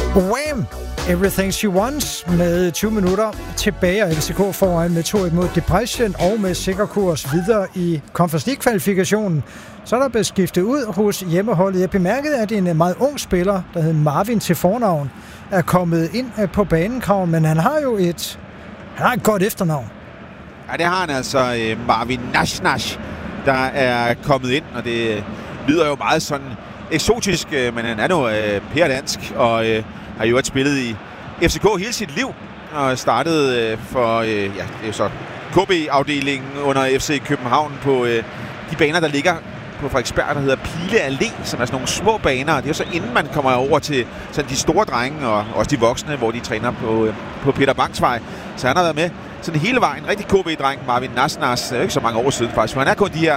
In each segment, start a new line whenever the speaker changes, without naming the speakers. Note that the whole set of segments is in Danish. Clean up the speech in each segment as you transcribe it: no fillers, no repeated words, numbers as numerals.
Wham! Everything She Wants med 20 minutter tilbage, og FCK foran med 2-1 mod Depression og med sikker kurs videre i Conference League-kvalifikationen. Så er der blevet skiftet ud hos hjemmeholdet. Jeg bemærkede, at en meget ung spiller, der hed Marvin til fornavn, er kommet ind på banen, Krav, men han har jo et godt efternavn.
Ja, det har han altså, Marvin Nash, der er kommet ind, og det lyder jo meget sådan eksotisk, men han er nu pæredansk, og har jo spillet i FCK hele sit liv, og startede for det er så KB-afdelingen under FC København på de baner, der ligger på Frederiksberg, der hedder Pile Allé, som er sådan nogle små baner. Det er så inden man kommer over til sådan de store drenge, og også de voksne, hvor de træner på Peter Bangs Vej. Så han har været med sådan hele vejen. Rigtig KB-dreng, Marvin Nash. Det er ikke så mange år siden faktisk, for han er kun de her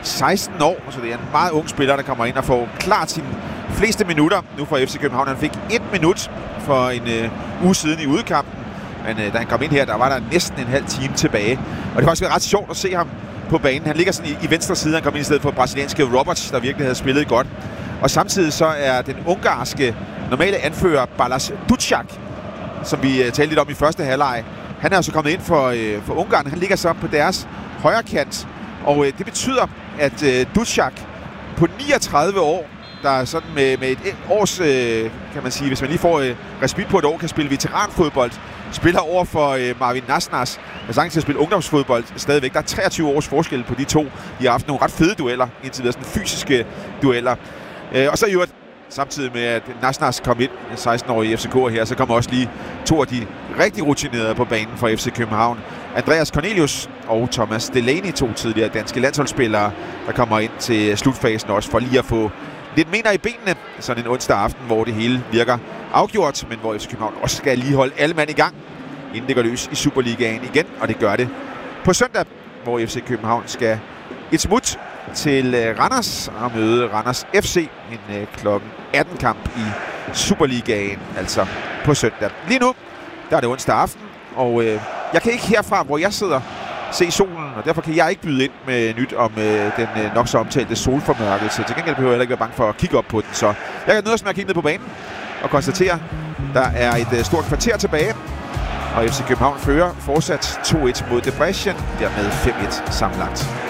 16 år, så det er en meget ung spiller, der kommer ind og får klart sine fleste minutter nu fra FC København. Han fik 1 minut for en uge siden i udekampen, men da han kom ind her, der var der næsten en halv time tilbage. Og det har faktisk været ret sjovt at se ham på banen. Han ligger sådan i venstre side, han kom ind i stedet for brasilianske Roberts, der virkelig havde spillet godt. Og samtidig så er den ungarske normale anfører Balázs Ducák, som vi talte lidt om i første halvleg, han er altså kommet ind for Ungarn. Han ligger så på deres højre kant, og det betyder, at Ducák på 39 år, der er sådan med et års, kan man sige, hvis man lige får respit på et år, kan spille veteranfodbold, spiller over for Marvin Nash, der er sagtens til at spille ungdomsfodbold stadigvæk. Der er 23 års forskel på de to. De har haft nogle ret fede dueller, indtil videre sådan fysiske dueller. Og så i øvrigt, samtidig med at Nash kom ind, 16-årige FCK'er her, så kommer også lige 2 af de rigtig rutinerede på banen for FC København. Andreas Cornelius og Thomas Delaney, 2 tidligere danske landsholdsspillere, der kommer ind til slutfasen også for lige at få lidt mener i benene sådan en onsdag aften, hvor det hele virker afgjort, men hvor FC København også skal lige holde alle mand i gang, inden det går løs i Superligaen igen, og det gør det på søndag, hvor FC København skal et smut til Randers og møde Randers FC, en klokken 18 kamp i Superligaen, altså på søndag. Lige nu, der er det onsdag aften, og jeg kan ikke herfra, hvor jeg sidder, se solen, og derfor kan jeg ikke byde ind med nyt om den nok så omtalte solformørkelse. Til gengæld behøver jeg ikke være bange for at kigge op på den, så jeg kan nøjes med at kigge ned på banen og konstatere, der er et stort kvarter tilbage, og FC København fører fortsat 2-1 mod Depression, dermed 5-1 sammenlagt.